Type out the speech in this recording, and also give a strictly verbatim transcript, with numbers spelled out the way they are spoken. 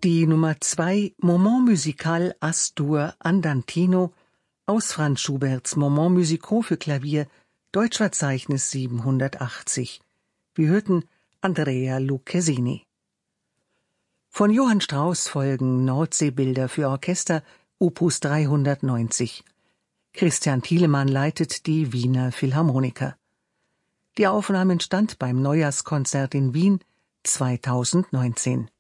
Die Nummer zwei Moment musical As-Dur Andantino aus Franz Schuberts Moment musicaux für Klavier, Deutschverzeichnis siebenhundertachtzig. Wir hörten Andrea Lucchesini. Von Johann Strauss folgen Nordseebilder für Orchester, Opus dreihundertneunzig. Christian Thielemann leitet die Wiener Philharmoniker. Die Aufnahme entstand beim Neujahrskonzert in Wien zweitausendneunzehn.